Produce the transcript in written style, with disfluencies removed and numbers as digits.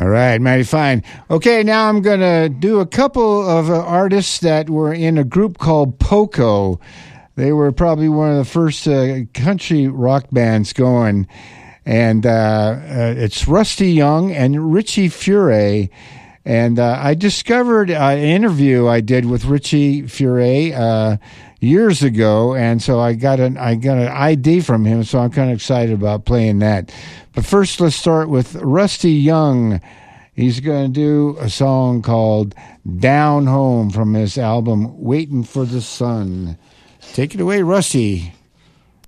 right, mighty fine. Okay, now I'm going to do a couple of artists that were in a group called Poco. They were probably one of the first country rock bands going. And it's Rusty Young and Richie Furay. And I discovered an interview I did with Richie Furay years ago, and so I got an ID from him, so I'm kind of excited about playing that. But first, let's start with Rusty Young. He's going to do a song called Down Home from his album Waiting for the Sun. Take it away, Rusty.